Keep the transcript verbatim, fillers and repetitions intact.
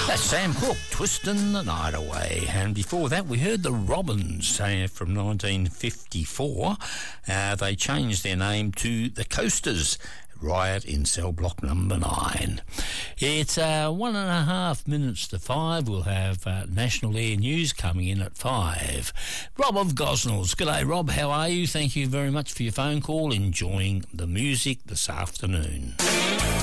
That's Sam Cooke, Twistin' the Night Away. And before that, we heard the Robins uh, from nineteen fifty-four. Uh, they changed their name to the Coasters. Riot in cell block number nine. It's uh, one and a half minutes to five. We'll have uh, National Air News coming in at five. Rob of Gosnells. G'day, Rob. How are you? Thank you very much for your phone call. Enjoying the music this afternoon.